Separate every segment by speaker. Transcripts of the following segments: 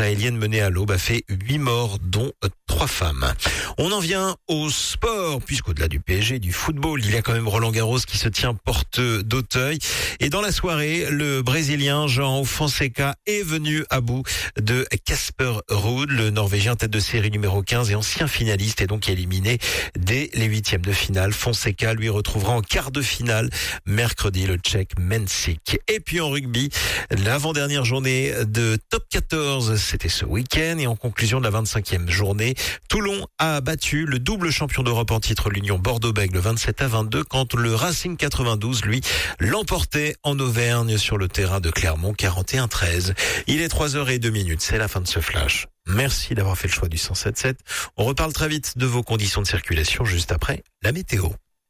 Speaker 1: israélienne menée à l'aube a fait 8 morts, dont 3 femmes. On en vient au sport, puisqu'au-delà du PSG, du football, il y a quand même Roland-Garros qui se tient porte d'Auteuil. Et dans la soirée, le Brésilien João Fonseca est venu à bout de Casper Ruud, le Norvégien tête de série numéro 15 et ancien finaliste, et donc éliminé dès les 8e de finale. Fonseca lui retrouvera en quart de finale mercredi le Tchèque Mensik. Et puis en rugby, l'avant-dernière journée de Top 14, c'était ce week-end, et en conclusion de la 25e journée, Toulon a battu le double champion d'Europe en titre, l'Union Bordeaux-Bègles, 27-22, quand le Racing 92, lui, l'emportait en Auvergne sur le terrain de Clermont, 41-13. Il est 3h02, c'est la fin de ce flash. Merci d'avoir fait le choix du 107.7. On reparle très vite de vos conditions de circulation juste après la météo.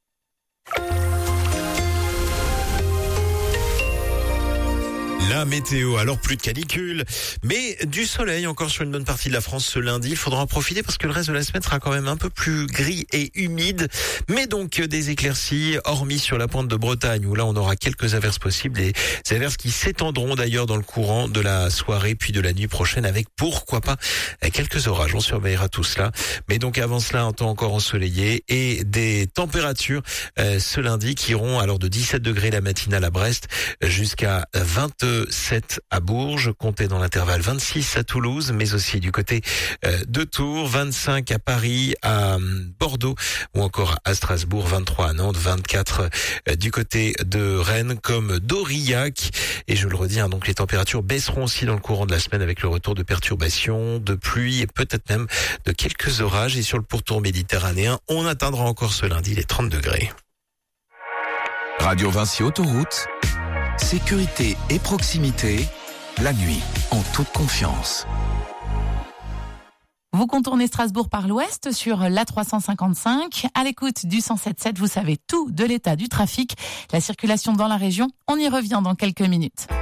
Speaker 1: La météo, alors plus de canicule, mais du soleil encore sur une bonne partie de la France ce lundi. Il faudra en profiter parce que le reste de la semaine sera quand même un peu plus gris et humide. Mais donc des éclaircies, hormis sur la pointe de Bretagne où là on aura quelques averses possibles. Des averses qui s'étendront d'ailleurs dans le courant de la soirée puis de la nuit prochaine avec pourquoi pas quelques orages. On surveillera tout cela. Mais donc avant cela, un temps encore ensoleillé et des températures ce lundi qui iront alors de 17 degrés la matinale à Brest jusqu'à 27 à Bourges, comptez dans l'intervalle 26 à Toulouse, mais aussi du côté de Tours, 25 à Paris, à Bordeaux ou encore à Strasbourg, 23 à Nantes, 24 du côté de Rennes comme d'Aurillac. Et je le redis, donc les températures baisseront aussi dans le courant de la semaine avec le retour de perturbations, de pluie et peut-être même de quelques orages. Et sur le pourtour méditerranéen, on atteindra encore ce lundi les 30 degrés.
Speaker 2: Radio Vinci Autoroute. Sécurité et proximité, la nuit, en toute confiance.
Speaker 3: Vous contournez Strasbourg par l'ouest sur l'A355. À l'écoute du 107.7, vous savez tout de l'état du trafic, la circulation dans la région. On y revient dans quelques minutes.